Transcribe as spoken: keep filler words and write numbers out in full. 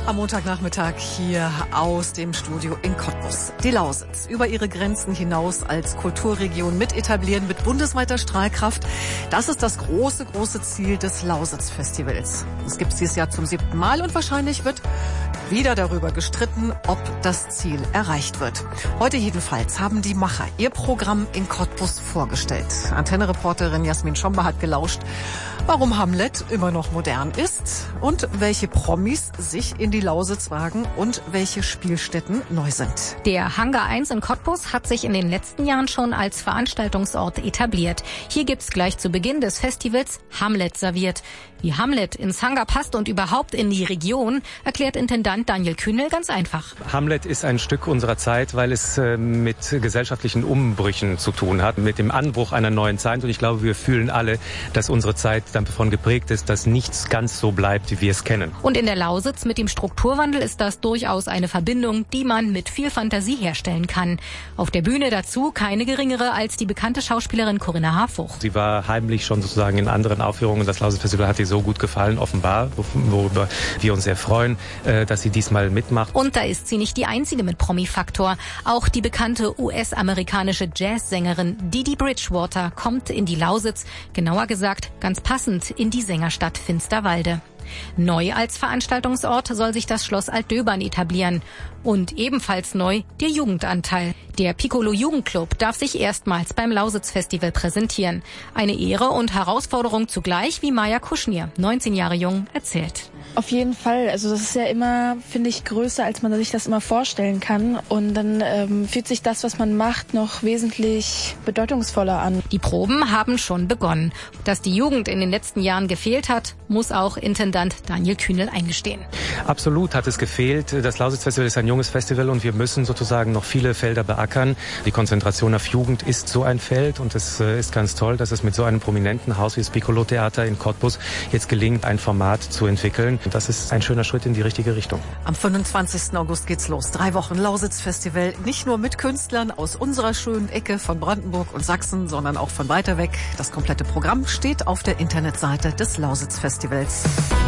Am Montagnachmittag hier aus dem Studio in Cottbus. Die Lausitz über ihre Grenzen hinaus als Kulturregion mit etablieren mit bundesweiter Strahlkraft. Das ist das große, große Ziel des Lausitz-Festivals. Das gibt es dieses Jahr zum siebten Mal und wahrscheinlich wird wieder darüber gestritten, ob das Ziel erreicht wird. Heute jedenfalls haben die Macher ihr Programm in Cottbus vorgestellt. Antenne-Reporterin Jasmin Schomba hat gelauscht, warum Hamlet immer noch modern ist und welche Promis sich in die Lausitz wagen und welche Spielstätten neu sind. Der Hangar eins in Cottbus hat sich in den letzten Jahren schon als Veranstaltungsort etabliert. Hier gibt's gleich zu Beginn des Festivals Hamlet serviert. Wie Hamlet ins Hangar passt und überhaupt in die Region, erklärt Intendant Daniel Kühnel ganz einfach. Hamlet ist ein Stück unserer Zeit, weil es äh, mit gesellschaftlichen Umbrüchen zu tun hat, mit dem Anbruch einer neuen Zeit. Und ich glaube, wir fühlen alle, dass unsere Zeit davon geprägt ist, dass nichts ganz so bleibt, wie wir es kennen. Und in der Lausitz mit dem Strukturwandel ist das durchaus eine Verbindung, die man mit viel Fantasie herstellen kann. Auf der Bühne dazu keine geringere als die bekannte Schauspielerin Corinna Harfuch. Sie war heimlich schon sozusagen in anderen Aufführungen. Das Lausitz-Festival hat ihr so gut gefallen, offenbar, worüber wir uns sehr freuen, dass sie diesmal mitmacht. Und da ist sie nicht die einzige mit Promi-Faktor. Auch die bekannte U S-amerikanische Jazzsängerin Didi Bridgewater kommt in die Lausitz, genauer gesagt ganz passend in die Sängerstadt Finsterwalde. Neu als Veranstaltungsort soll sich das Schloss Altdöbern etablieren. Und ebenfalls neu der Jugendanteil. Der Piccolo Jugendclub darf sich erstmals beim Lausitz-Festival präsentieren. Eine Ehre und Herausforderung zugleich, wie Maja Kuschnier, neunzehn Jahre jung, erzählt. Auf jeden Fall. Also das ist ja immer, finde ich, größer, als man sich das immer vorstellen kann. Und dann ähm, fühlt sich das, was man macht, noch wesentlich bedeutungsvoller an. Die Proben haben schon begonnen. Dass die Jugend in den letzten Jahren gefehlt hat, muss auch Intendant Daniel Kühnel eingestehen. Absolut hat es gefehlt. Das Lausitz-Festival ist ein junges Festival und wir müssen sozusagen noch viele Felder beackern. Die Konzentration auf Jugend ist so ein Feld und es äh, ist ganz toll, dass es mit so einem prominenten Haus wie das Piccolo Theater in Cottbus jetzt gelingt, ein Format zu entwickeln. Das ist ein schöner Schritt in die richtige Richtung. Am fünfundzwanzigsten August geht's los. Drei Wochen Lausitz-Festival. Nicht nur mit Künstlern aus unserer schönen Ecke von Brandenburg und Sachsen, sondern auch von weiter weg. Das komplette Programm steht auf der Internetseite des Lausitz-Festivals.